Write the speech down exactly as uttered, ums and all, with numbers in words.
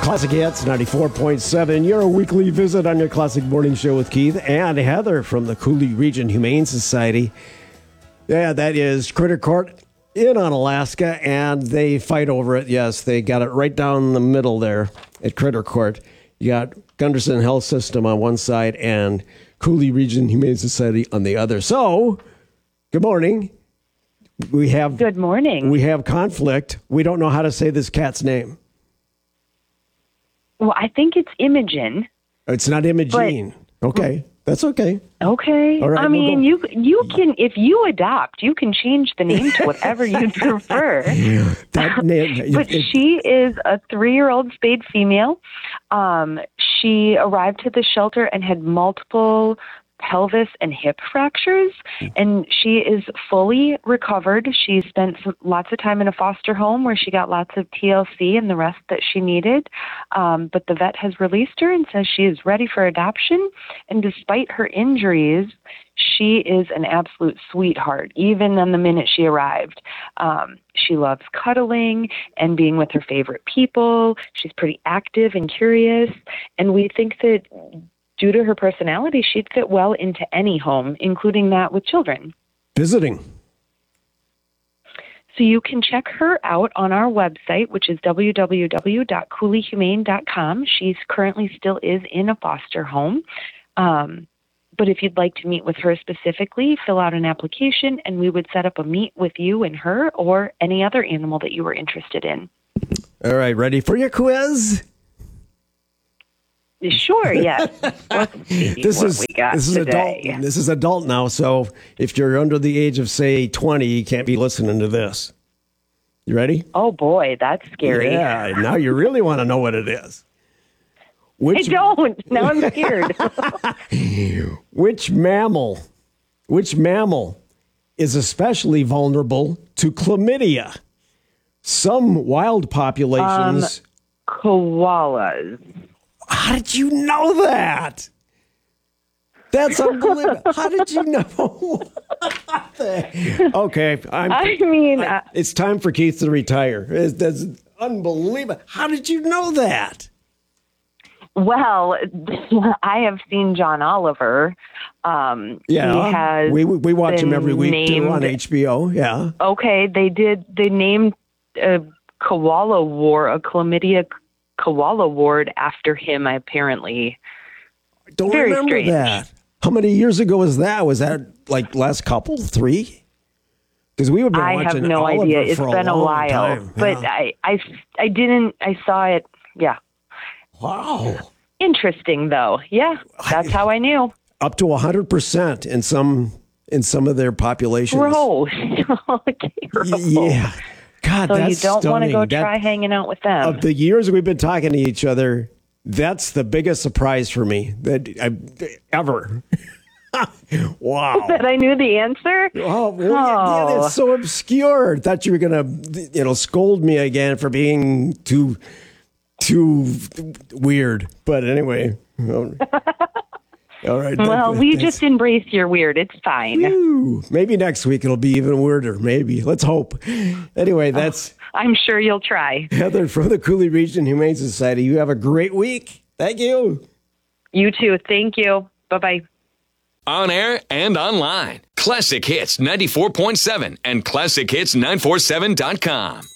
Classic Hits ninety-four point seven, your weekly visit on your Classic Morning Show with Keith and Heather from the Cooley Region Humane Society. Yeah, that is Critter Court in on Alaska, and they fight over it. Yes, they got it right down the middle there at Critter Court. You got Gunderson Health System on one side and Cooley Region Humane Society on the other. So, good morning. We have Good morning. We have conflict. We don't know how to say this cat's name. Well, I think it's Imogen. It's not Imogene. But, okay, that's okay. Okay. All right, I we'll mean, go. you you can, if you adopt, you can change the name to whatever you prefer. That name, But it- she is a three-year-old spayed female. Um, she arrived to the shelter and had multiple pelvis and hip fractures, and she is fully recovered. She spent some, lots of time in a foster home where she got lots of T L C and the rest that she needed, um, but the vet has released her and says she is ready for adoption, and despite her injuries, she is an absolute sweetheart, even on the minute she arrived. Um, she loves cuddling and being with her favorite people. She's pretty active and curious, and we think that due to her personality, she'd fit well into any home, including that with children. visiting. So you can check her out on our website, which is w w w dot cooley humane dot com. She's currently still is in a foster home. Um, but if you'd like to meet with her specifically, fill out an application, and we would set up a meet with you and her or any other animal that you were interested in. All right, ready for your quiz? Sure, yes. Let's see This what is we got this is today. adult. This is adult now. So if you're under the age of say twenty, you can't be listening to this. You ready? Oh boy, that's scary. Yeah. Now you really want to know what it is. I Which don't. Now I'm scared. which mammal? Which mammal is especially vulnerable to chlamydia? Some wild populations. Koalas. How did you know that? That's unbelievable. How did you know? Okay, I'm, I mean, I- uh, it's time for Keith to retire. It's, that's unbelievable. How did you know that? well, I have seen John Oliver. Um, Yeah, he has we we watch him been every week too on named- H B O. Yeah, Okay, they did. They named a koala ward, a chlamydia koala ward, after him. Apparently, don't Very remember strange. that. How many years ago was that? Was that like last couple three? Because we would be I watching have no Oliver idea. It's for been a, long while, time. but Yeah. I, I, I didn't. I saw it. Yeah, Wow. interesting though. Yeah, that's how I knew. Up to one hundred percent in some in some of their populations. Gross. Terrible. Yeah. God, So that's you don't want to go stunning. That- try hanging out with them. Of the years we've been talking to each other, that's the biggest surprise for me that I, ever. Wow. That I knew the answer? Oh, well, yeah, Oh. it's so obscure. Thought you were gonna, you know, scold me again for being too, too weird. But anyway, all right. Well, that- we that's- just embrace your weird. It's fine. Whew. Maybe next week it'll be even weirder. Maybe. Let's hope. Anyway, that's I'm sure you'll try. Heather from the Cooley Region Humane Society. You have a great week. Thank you. You too. Thank you. Bye-bye. On air and online. Classic Hits ninety-four point seven and classic hits nine four seven dot com.